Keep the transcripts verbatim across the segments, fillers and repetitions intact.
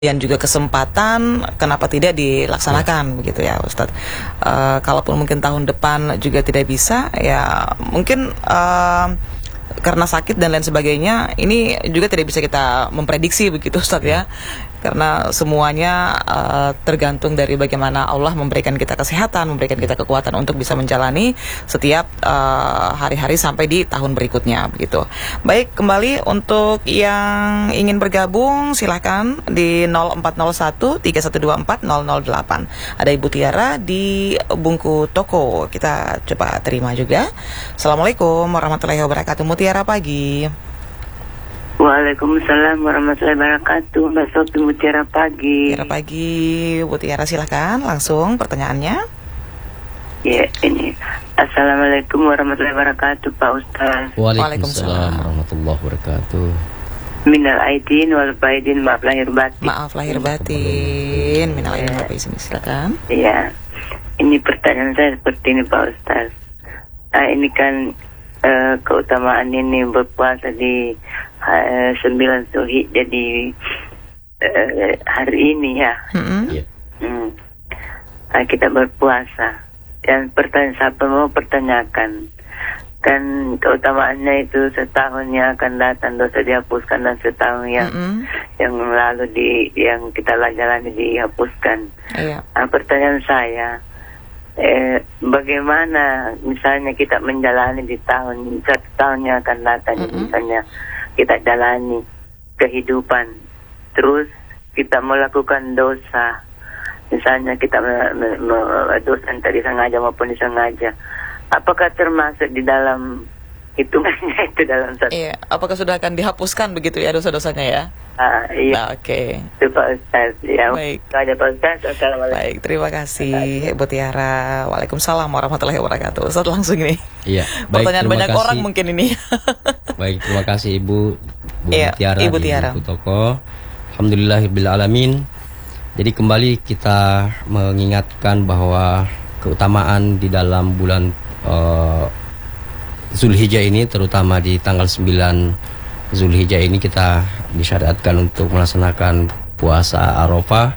dan juga kesempatan, kenapa tidak dilaksanakan, ya. Begitu ya Ustadz. Uh, kalaupun mungkin tahun depan juga tidak bisa, ya mungkin uh, karena sakit dan lain sebagainya, ini juga tidak bisa kita memprediksi begitu Ustadz ya. Karena semuanya uh, tergantung dari bagaimana Allah memberikan kita kesehatan, memberikan kita kekuatan untuk bisa menjalani setiap uh, hari-hari sampai di tahun berikutnya begitu. Baik, kembali untuk yang ingin bergabung silahkan di nol empat nol satu tiga satu dua empat nol nol delapan. Ada Ibu Tiara di Bungku Toko. Kita coba terima juga. Assalamualaikum warahmatullahi wabarakatuh. Mutiara pagi. Waalaikumsalam warahmatullahi wabarakatuh. Mbak Sofi, Mutiara pagi. Mutiara pagi, Bu Tiara silahkan langsung pertanyaannya. Ya, ini Assalamualaikum warahmatullahi wabarakatuh Pak Ustaz. Waalaikumsalam warahmatullahi wabarakatuh. Minal aidin wal faidin, maaf lahir batin. Maaf lahir batin. Minal aidin wal faidin, silakan. Iya. Ini pertanyaan saya seperti ini Pak Ustaz. Nah, ini kan uh, keutamaan ini berpuasa di Uh, sembilan Zulhijjah di uh, hari ini ya. Mm-hmm. Yeah. Hmm. Nah, kita berpuasa. Dan pertanyaan saya mau pertanyakan, kan keutamaannya itu setahun yang akan datang dosa dihapuskan dan setahun yang mm-hmm. yang lalu di yang kita jalani dihapuskan. Yeah. Nah, pertanyaan saya, eh, bagaimana misalnya kita menjalani di tahun satu tahun yang akan datang, mm-hmm. misalnya kita jalani kehidupan, terus kita melakukan dosa, misalnya kita me, me, me, dosa entah disengaja maupun disengaja, apakah termasuk di dalam hitungannya itu dalam satu? Iya, apakah sudah akan dihapuskan begitu ya dosa-dosanya ya? Ah, iya. Nah, oke. Okay. Itu Pak Ustaz. Ya, baik. Ada Pak Ustaz. Assalamualaikum. Baik, terima kasih Bu Tiara. Waalaikumsalam warahmatullahi wabarakatuh. Ustaz langsung ini. Iya. Baik, pertanyaan banyak kasih. Orang mungkin ini. Baik, terima kasih Ibu Bu iya, Tiara Ibu di Tiara. Bungku Toko. Alhamdulillahirabbil alamin. Jadi kembali kita mengingatkan bahwa keutamaan di dalam bulan uh, Zulhijjah ini, terutama di tanggal sembilan Zulhijjah ini, kita disyariatkan untuk melaksanakan puasa Arafah.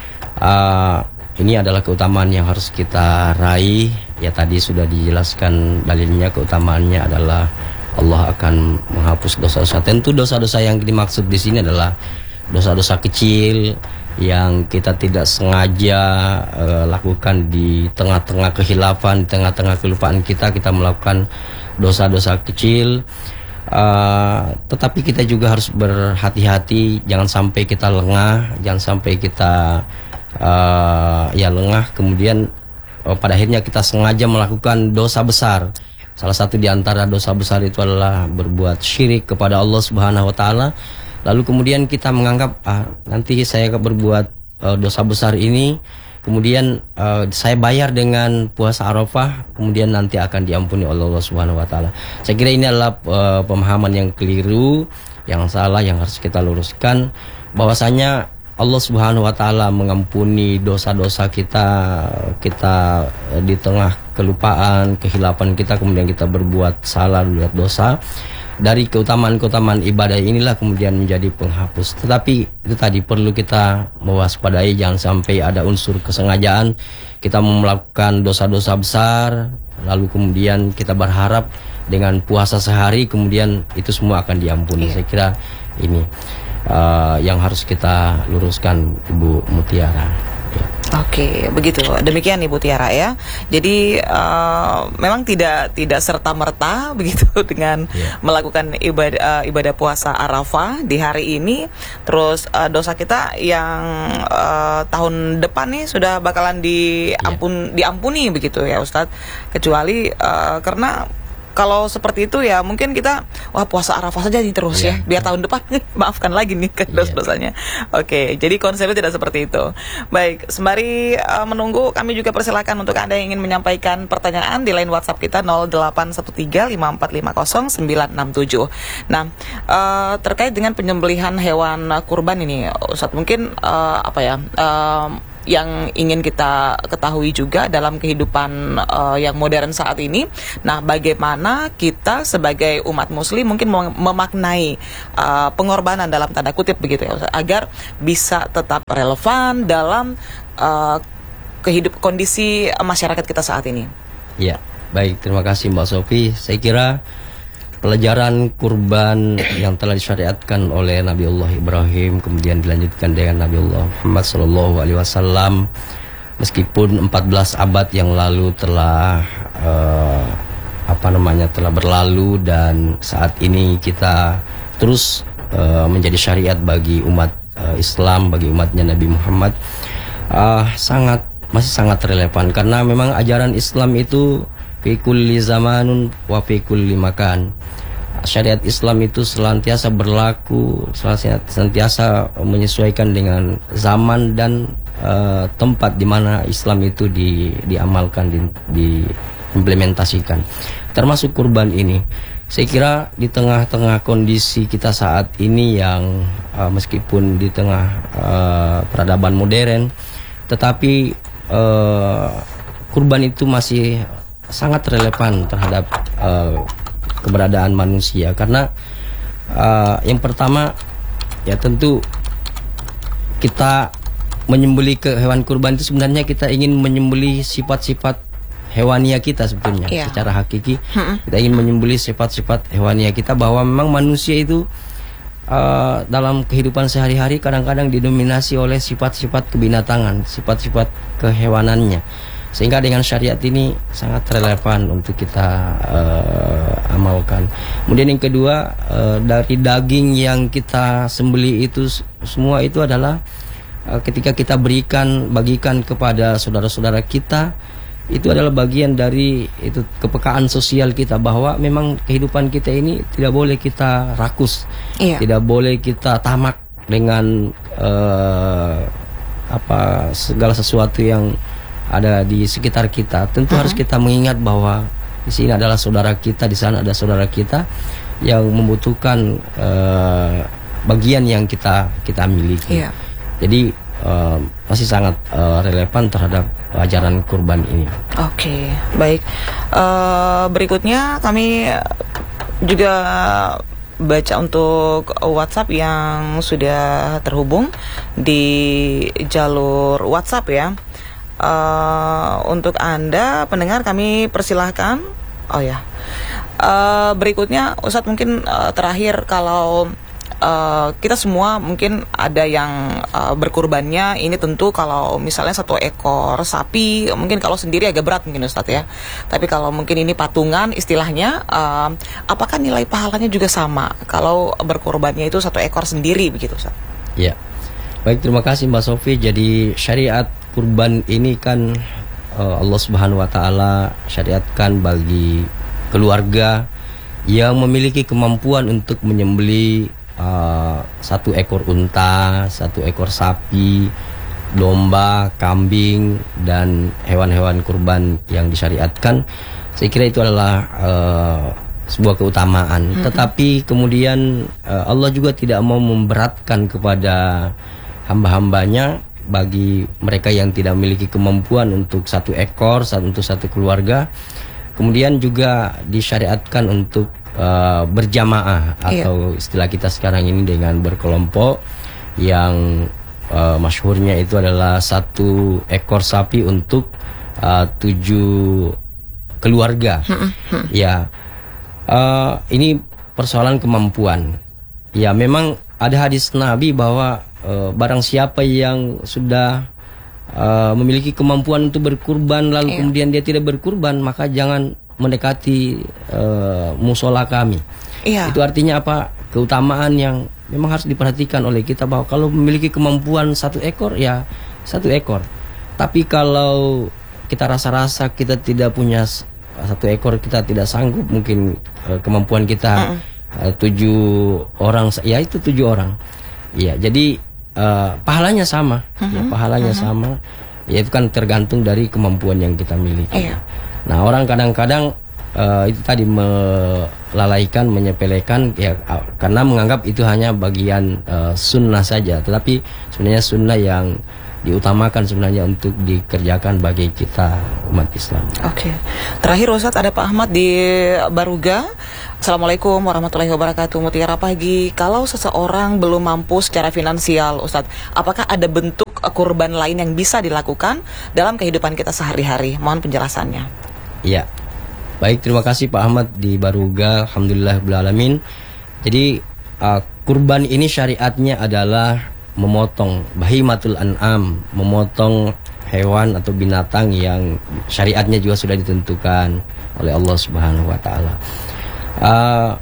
Uh, ini adalah keutamaan yang harus kita raih. Ya, tadi sudah dijelaskan dalilnya, keutamaannya adalah Allah akan menghapus dosa-dosa. Tentu dosa-dosa yang dimaksud di sini adalah dosa-dosa kecil yang kita tidak sengaja uh, lakukan di tengah-tengah kehilafan, di tengah-tengah kelupaan kita, kita melakukan dosa-dosa kecil. Uh, tetapi kita juga harus berhati-hati, jangan sampai kita lengah, jangan sampai kita uh, ya lengah kemudian uh, pada akhirnya kita sengaja melakukan dosa besar. Salah satu di antara dosa besar itu adalah berbuat syirik kepada Allah Subhanahu wa taala. Lalu kemudian kita menganggap ah, nanti saya berbuat uh, dosa besar ini, kemudian uh, saya bayar dengan puasa Arafah, kemudian nanti akan diampuni oleh Allah Subhanahu wa taala. Saya kira ini adalah uh, pemahaman yang keliru, yang salah, yang harus kita luruskan, bahwasanya Allah Subhanahu wa taala mengampuni dosa-dosa kita, kita uh, di tengah kelupaan, kehilapan kita, kemudian kita berbuat salah, berbuat dosa. Dari keutamaan-keutamaan ibadah inilah kemudian menjadi penghapus. Tetapi itu tadi perlu kita mewaspadai, jangan sampai ada unsur kesengajaan kita melakukan dosa-dosa besar, lalu kemudian kita berharap dengan puasa sehari kemudian itu semua akan diampuni. Iya. Saya kira ini uh, yang harus kita luruskan, Ibu Mutiara. Oke, begitu. Demikian Ibu Tiara ya. Jadi uh, memang tidak tidak serta merta begitu dengan yeah. melakukan ibadah uh, ibadah puasa Arafah di hari ini, terus uh, dosa kita yang uh, tahun depan nih sudah bakalan diampun yeah. diampuni begitu ya Ustadz. Kecuali uh, karena kalau seperti itu ya mungkin kita wah puasa Arafah saja nih terus yeah. ya biar tahun depan maafkan lagi nih ke dosa-dosanya. Yeah. Oke, jadi konsepnya tidak seperti itu. Baik, sembari uh, menunggu kami juga persilakan untuk Anda yang ingin menyampaikan pertanyaan di line WhatsApp kita nol delapan satu tiga lima empat lima nol sembilan enam tujuh. Nah, uh, terkait dengan penyembelihan hewan kurban ini Ustadz, mungkin uh, apa ya? Uh, yang ingin kita ketahui juga dalam kehidupan uh, yang modern saat ini. Nah, bagaimana kita sebagai umat muslim mungkin mem- memaknai uh, pengorbanan dalam tanda kutip begitu ya Ustaz, agar bisa tetap relevan dalam uh, kehidup kondisi masyarakat kita saat ini. Ya, baik, terima kasih Mbak Sofi. Saya kira pelajaran kurban yang telah disyariatkan oleh Nabiullah Ibrahim kemudian dilanjutkan dengan Nabiullah Muhammad Sallallahu Alaihi Wasallam, meskipun empat belas abad yang lalu telah uh, apa namanya telah berlalu dan saat ini kita terus uh, menjadi syariat bagi umat uh, Islam, bagi umatnya Nabi Muhammad, uh, sangat masih sangat relevan karena memang ajaran Islam itu fi kulli zamanun wa fi kulli makan. Syariat Islam itu senantiasa berlaku, senantiasa menyesuaikan dengan zaman dan uh, tempat di mana Islam itu di, diamalkan, di, diimplementasikan. Termasuk kurban ini. Saya kira di tengah-tengah kondisi kita saat ini yang uh, meskipun di tengah uh, peradaban modern, tetapi uh, kurban itu masih sangat relevan terhadap uh, keberadaan manusia karena uh, yang pertama ya tentu kita menyembelih ke hewan kurban itu sebenarnya kita ingin menyembelih sifat-sifat hewania kita sebetulnya yeah. Secara hakiki hmm. kita ingin menyembelih sifat-sifat hewania kita bahwa memang manusia itu uh, dalam kehidupan sehari-hari kadang-kadang didominasi oleh sifat-sifat kebinatangan, sifat-sifat kehewanannya. Sehingga dengan syariat ini sangat relevan untuk kita uh, amalkan. Kemudian yang kedua, uh, dari daging yang kita sembelih itu semua itu adalah uh, ketika kita berikan, bagikan kepada saudara-saudara kita, itu adalah bagian dari itu kepekaan sosial kita bahwa memang kehidupan kita ini tidak boleh kita rakus, iya. Tidak boleh kita tamak dengan uh, apa segala sesuatu yang ada di sekitar kita. Tentu uh-huh. harus kita mengingat bahwa di sini adalah saudara kita, di sana ada saudara kita yang membutuhkan uh, bagian yang kita kita miliki. Yeah. Jadi uh, masih sangat uh, relevan terhadap ajaran kurban ini. Oke, okay, baik. Uh, berikutnya kami juga baca untuk WhatsApp yang sudah terhubung di jalur WhatsApp ya. Uh, untuk Anda pendengar kami persilahkan. Oh ya, uh, berikutnya Ustadz mungkin uh, terakhir kalau uh, kita semua mungkin ada yang uh, berkurbannya ini tentu kalau misalnya satu ekor sapi mungkin kalau sendiri agak berat mungkin Ustadz ya. Tapi kalau mungkin ini patungan istilahnya, uh, apakah nilai pahalanya juga sama kalau berkurbannya itu satu ekor sendiri begitu Ustadz? Ya, baik, terima kasih Mbak Sofi. Jadi syariat kurban ini kan uh, Allah Subhanahu wa taala syariatkan bagi keluarga yang memiliki kemampuan untuk menyembelih uh, satu ekor unta, satu ekor sapi, domba, kambing dan hewan-hewan kurban yang disyariatkan. Saya kira itu adalah uh, sebuah keutamaan. Mm-hmm. Tetapi kemudian uh, Allah juga tidak mau memberatkan kepada hamba-hambanya bagi mereka yang tidak memiliki kemampuan untuk satu ekor, untuk satu keluarga. Kemudian juga disyariatkan untuk uh, berjamaah atau iya. Istilah kita sekarang ini dengan berkelompok yang uh, masyhurnya itu adalah satu ekor sapi untuk uh, tujuh keluarga. Ya, uh, ini persoalan kemampuan. Ya, memang ada hadis Nabi bahwa Uh, barang siapa yang sudah uh, memiliki kemampuan untuk berkurban lalu iya. kemudian dia tidak berkurban, maka jangan mendekati uh, musola kami. Iya. Itu artinya apa? Keutamaan yang memang harus diperhatikan oleh kita bahwa kalau memiliki kemampuan satu ekor ya satu ekor. Tapi kalau kita rasa-rasa kita tidak punya satu ekor, kita tidak sanggup, mungkin uh, kemampuan kita uh-uh. uh, tujuh orang, ya itu tujuh orang. Ya, jadi Uh, pahalanya sama, uh-huh. ya, pahalanya uh-huh. sama, ya itu kan tergantung dari kemampuan yang kita miliki. Iya. Nah, orang kadang-kadang uh, itu tadi melalaikan, menyepelekan, ya karena menganggap itu hanya bagian uh, sunnah saja. Tetapi sebenarnya sunnah yang diutamakan sebenarnya untuk dikerjakan bagi kita umat Islam. Oke. Okay. Terakhir Ustadz, ada Pak Ahmad di Baruga. Assalamualaikum warahmatullahi wabarakatuh. Mutiara Pagi. Kalau seseorang belum mampu secara finansial, Ustadz, apakah ada bentuk kurban lain yang bisa dilakukan dalam kehidupan kita sehari-hari? Mohon penjelasannya. Iya. Baik, terima kasih Pak Ahmad di Baruga. Alhamdulillah rabbil alamin. Jadi uh, kurban ini syariatnya adalah memotong bahimatul an'am, memotong hewan atau binatang yang syariatnya juga sudah ditentukan oleh Allah Subhanahu wa taala. Uh,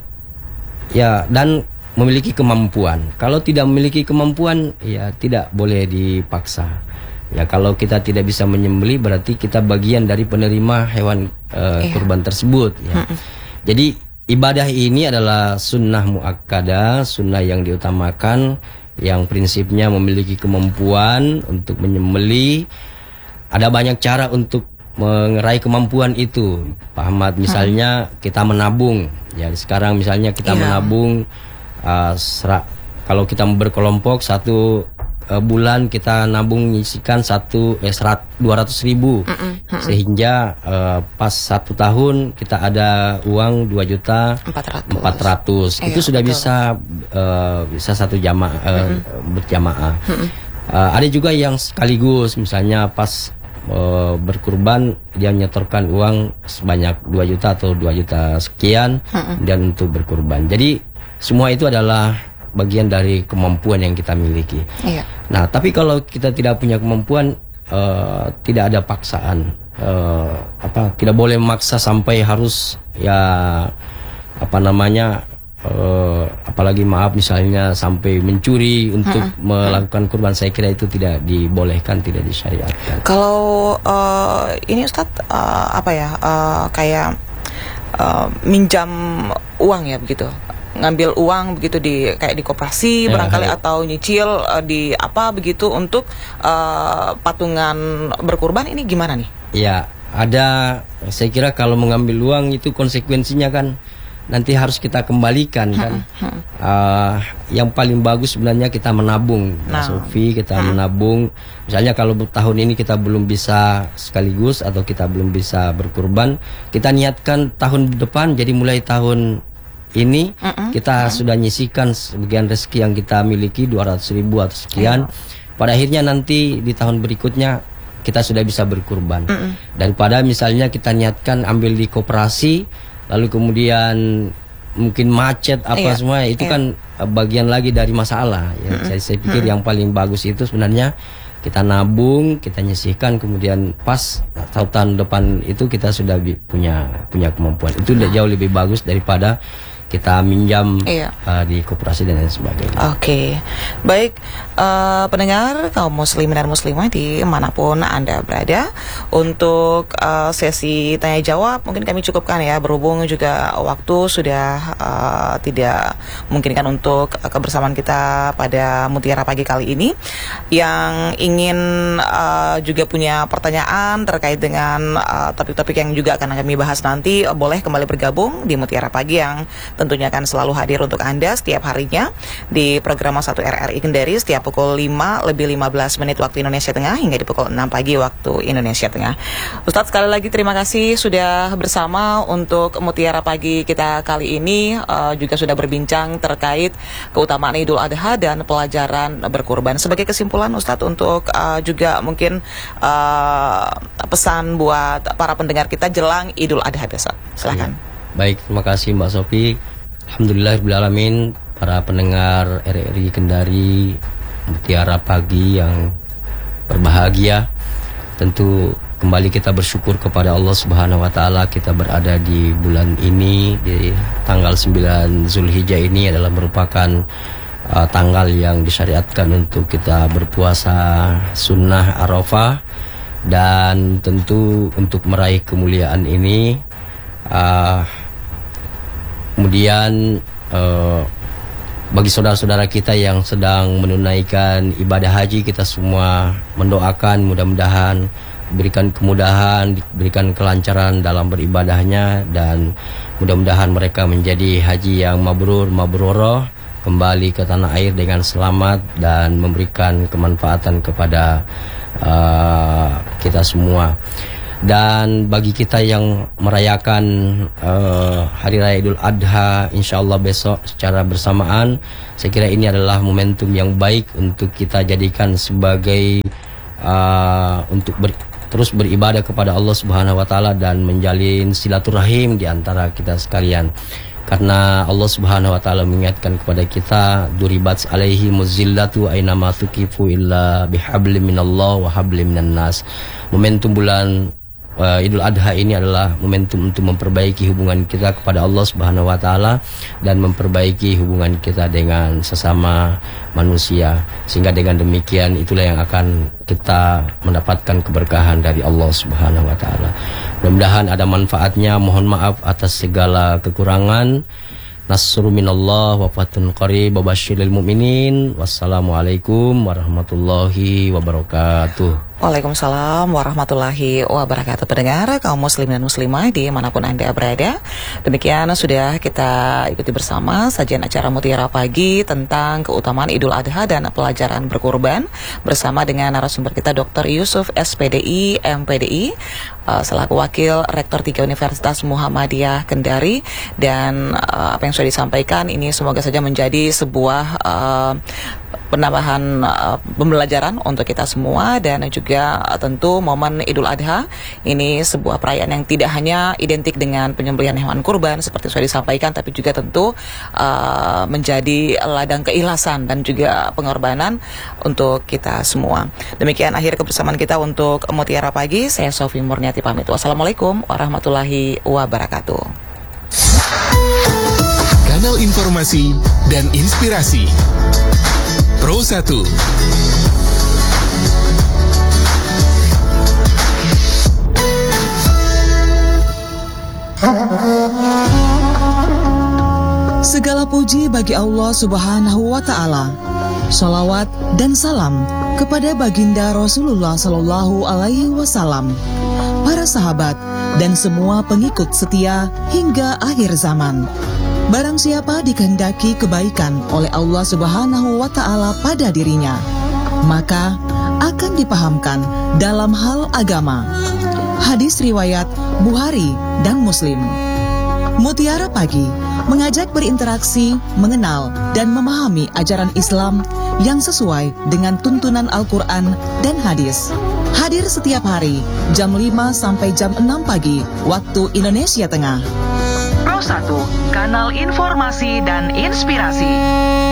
ya, dan memiliki kemampuan. Kalau tidak memiliki kemampuan, ya tidak boleh dipaksa. Ya, kalau kita tidak bisa menyembelih, berarti kita bagian dari penerima hewan uh, iya. kurban tersebut. Ya. Jadi ibadah ini adalah sunnah muakkadah, sunnah yang diutamakan, yang prinsipnya memiliki kemampuan untuk menyembelih. Ada banyak cara untuk mengerai kemampuan itu, Pak Ahmad. Misalnya kita menabung. Ya, sekarang misalnya kita yeah. menabung uh, serak, kalau kita berkelompok satu uh, bulan kita nabung nyisikan satu eh, serat dua ratus ribu, mm -mm, mm -mm. sehingga uh, pas satu tahun kita ada uang dua juta empat ratus. Eh, itu sudah betul. bisa uh, bisa satu jamaah uh, mm -mm. berjamaah. Mm -mm. Uh, ada juga yang sekaligus, misalnya pas Uh, berkurban dia menyetorkan uang sebanyak dua juta atau dua juta sekian uh-uh. dan untuk berkurban. Jadi semua itu adalah bagian dari kemampuan yang kita miliki. Iya. Nah, tapi kalau kita tidak punya kemampuan, uh, tidak ada paksaan. Uh, apa tidak boleh memaksa sampai harus ya apa namanya Uh, apalagi maaf misalnya sampai mencuri untuk hmm, melakukan kurban. Saya kira itu tidak dibolehkan, tidak disyariatkan. Kalau uh, ini Ustadz uh, apa ya uh, kayak uh, minjam uang ya begitu, ngambil uang begitu di kayak di koperasi ya, barangkali ya. Atau nyicil uh, di apa begitu untuk uh, patungan berkurban, ini gimana nih? Ya, ada. Saya kira kalau mengambil uang itu konsekuensinya kan nanti harus kita kembalikan kan. Hmm, hmm. Uh, yang paling bagus sebenarnya kita menabung, nah. Sofi, kita hmm. menabung. Misalnya kalau tahun ini kita belum bisa sekaligus atau kita belum bisa berkurban, kita niatkan tahun depan. Jadi mulai tahun ini hmm. kita hmm. sudah nyisikan sebagian rezeki yang kita miliki dua ratus ribu atau sekian. Hmm. Pada akhirnya nanti di tahun berikutnya kita sudah bisa berkurban. Hmm. Daripada misalnya kita niatkan ambil di koperasi, lalu kemudian mungkin macet apa iya, semua itu iya. kan bagian lagi dari masalah ya. Mm-hmm. Jadi saya pikir mm-hmm. yang paling bagus itu sebenarnya kita nabung, kita nyisihkan, kemudian pas tahun depan itu kita sudah punya punya kemampuan. Itu udah jauh lebih bagus daripada kita minjam iya. uh, di koperasi dan lain sebagainya. Oke, okay. Baik uh, pendengar kaum muslimin dan muslimah di manapun Anda berada, untuk uh, sesi tanya jawab mungkin kami cukupkan ya, berhubung juga waktu sudah uh, tidak memungkinkan untuk uh, kebersamaan kita pada Mutiara Pagi kali ini. Yang ingin uh, juga punya pertanyaan terkait dengan uh, topik-topik yang juga akan kami bahas nanti, uh, boleh kembali bergabung di Mutiara Pagi yang tentunya akan selalu hadir untuk Anda setiap harinya di program satu R R I Kendari setiap pukul lima lebih lima belas menit waktu Indonesia Tengah hingga di pukul enam pagi waktu Indonesia Tengah. Ustadz, sekali lagi terima kasih sudah bersama untuk Mutiara Pagi kita kali ini, uh, juga sudah berbincang terkait keutamaan Idul Adha dan pelajaran berkurban. Sebagai kesimpulan Ustadz, untuk uh, juga mungkin uh, pesan buat para pendengar kita jelang Idul Adha besok. Silahkan. Ya. Baik, terima kasih Mbak Sofi. Alhamdulillah alamin, para pendengar R R I Kendari, Mutiara Pagi yang berbahagia. Tentu kembali kita bersyukur kepada Allah Subhanahu wa taala, kita berada di bulan ini, di tanggal sembilan Zulhijjah ini adalah merupakan uh, tanggal yang disyariatkan untuk kita berpuasa sunnah Arafah. Dan tentu untuk meraih kemuliaan ini, uh, kemudian uh, bagi saudara-saudara kita yang sedang menunaikan ibadah haji, kita semua mendoakan mudah-mudahan diberikan kemudahan, diberikan kelancaran dalam beribadahnya, dan mudah-mudahan mereka menjadi haji yang mabrur, mabrurah, kembali ke tanah air dengan selamat dan memberikan kemanfaatan kepada uh, kita semua. Dan bagi kita yang merayakan uh, Hari Raya Idul Adha insyaallah besok secara bersamaan, saya kira ini adalah momentum yang baik untuk kita jadikan sebagai uh, untuk ber, terus beribadah kepada Allah Subhanahu wa taala dan menjalin silaturahim di antara kita sekalian. Karena Allah Subhanahu wa taala mengingatkan kepada kita, duribat alaihi muzillatu aina ma tuqifu illa bihablim minallah wa hablim minan nas. Momentum bulan Uh, Idul Adha ini adalah momentum untuk memperbaiki hubungan kita kepada Allah Subhanahu wa taala dan memperbaiki hubungan kita dengan sesama manusia, sehingga dengan demikian itulah yang akan kita mendapatkan keberkahan dari Allah Subhanahu wa taala. Mudah-mudahan ada manfaatnya. Mohon maaf atas segala kekurangan. Nasru minallah wa fathun qarib wa basyiril mu'minin. Wassalamualaikum warahmatullahi wabarakatuh. Waalaikumsalam warahmatullahi wabarakatuh. Pendengar kaum muslim dan muslimah dimanapun Anda berada, demikian sudah kita ikuti bersama sajian acara Mutiara Pagi tentang keutamaan Idul Adha dan pelajaran berkurban bersama dengan narasumber kita Doktor Yusuf S P D I M P D I uh, selaku Wakil Rektor tiga Universitas Muhammadiyah Kendari. Dan uh, apa yang sudah disampaikan ini semoga saja menjadi sebuah uh, penambahan uh, pembelajaran untuk kita semua. Dan juga uh, tentu momen Idul Adha ini sebuah perayaan yang tidak hanya identik dengan penyembelihan hewan kurban seperti sudah disampaikan, tapi juga tentu uh, menjadi ladang keikhlasan dan juga pengorbanan untuk kita semua. Demikian akhir kebersamaan kita untuk Mutiara Pagi. Saya Sofi Murniati pamit. Wassalamualaikum warahmatullahi wabarakatuh. Kanal informasi dan inspirasi Pro satu. Segala puji bagi Allah Subhanahu wa taala. Shalawat dan salam kepada baginda Rasulullah sallallahu alaihi wasallam, para sahabat dan semua pengikut setia hingga akhir zaman. Barang siapa dikehendaki kebaikan oleh Allah Subhanahu wa taala pada dirinya, maka akan dipahamkan dalam hal agama. Hadis riwayat Bukhari dan Muslim. Mutiara Pagi mengajak berinteraksi, mengenal dan memahami ajaran Islam yang sesuai dengan tuntunan Al-Quran dan hadis. Hadir setiap hari jam lima sampai jam enam pagi waktu Indonesia Tengah. Pro satu, kanal informasi dan inspirasi.